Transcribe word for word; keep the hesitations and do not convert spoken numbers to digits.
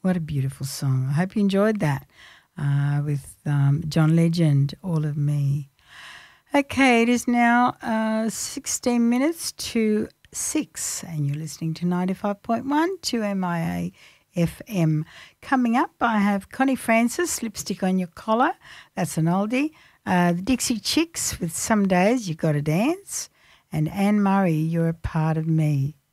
What a beautiful song. I hope you enjoyed that uh, with um, John Legend, All of Me. Okay, it is now uh, sixteen minutes to six, and you're listening to ninety-five point one to M I A F M. Coming up, I have Connie Francis, Lipstick on Your Collar. That's an oldie. Uh, the Dixie Chicks with Some Days You Gotta Dance. And Anne Murray, You're a Part of Me.